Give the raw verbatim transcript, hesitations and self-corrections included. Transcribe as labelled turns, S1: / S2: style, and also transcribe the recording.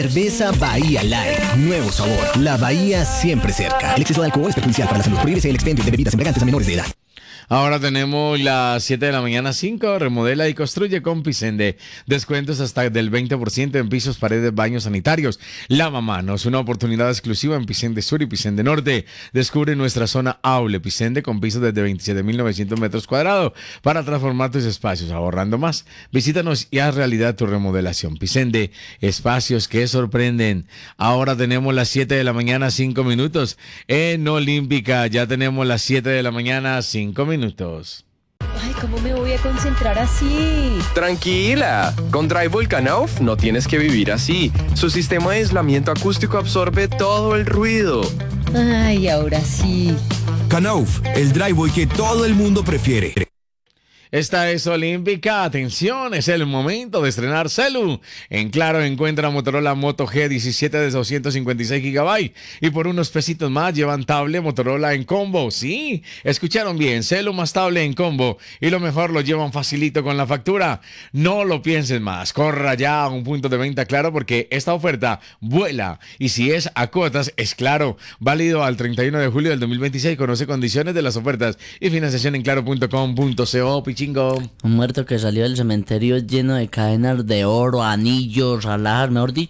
S1: Cerveza Bahía Light, nuevo sabor. La Bahía siempre cerca. El exceso de alcohol es perjudicial para la salud. Prohíbese el expendio de bebidas embriagantes a menores de edad.
S2: Ahora tenemos las siete de la mañana, cinco. Remodela y construye con Pisende. Descuentos hasta del veinte por ciento en pisos, paredes, baños sanitarios. Lava manos, una oportunidad exclusiva en Pisende Sur y Pisende Norte. Descubre nuestra zona Aule Pisende con pisos desde veintisiete mil novecientos metros cuadrados para transformar tus espacios ahorrando más. Visítanos y haz realidad tu remodelación. Pisende, espacios que sorprenden. Ahora tenemos las siete de la mañana, cinco minutos. En Olímpica ya tenemos las siete de la mañana, cinco minutos.
S3: Ay, ¿cómo me voy a concentrar así?
S4: Tranquila, con Drivewall Canaf no tienes que vivir así. Su sistema de aislamiento acústico absorbe todo el ruido.
S3: Ay, ahora sí.
S5: Canaf, el driveway que todo el mundo prefiere.
S2: Esta es Olímpica, atención, es el momento de estrenar Celu. En Claro encuentra Motorola Moto G diecisiete de doscientos cincuenta y seis gigabytes y por unos pesitos más llevan tablet Motorola en combo. Sí, escucharon bien, Celu más tablet en combo y lo mejor lo llevan facilito con la factura. No lo pienses más, corra ya a un punto de venta Claro porque esta oferta vuela y si es a cuotas es Claro, válido al treinta y uno de julio del dos mil veintiséis. Conoce condiciones de las ofertas y financiación en claro punto com punto co. Chingo.
S6: Un muerto que salió del cementerio lleno de cadenas de oro, anillos, alhajas, mejor dicho.